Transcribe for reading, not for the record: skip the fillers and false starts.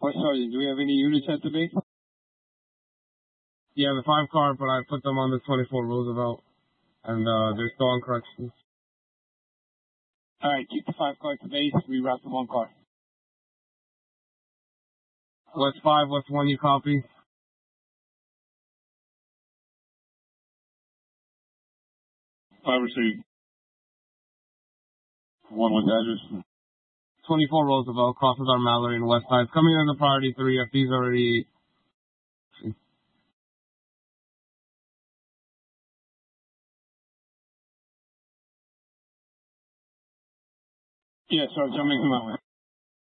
What, Sergeant, do we have any units at the base? Yeah, the 5 car, but I put them on the 24 Roosevelt, and they're still on corrections. Alright, keep the 5 car at the base, reroute the 1 car. West 5, West 1, you copy? 5 received. 1 with address. 24 Roosevelt, crosses our Mallory and West Side. Coming in the priority 3, FD's already... Yeah, Sarge, I'm making my way.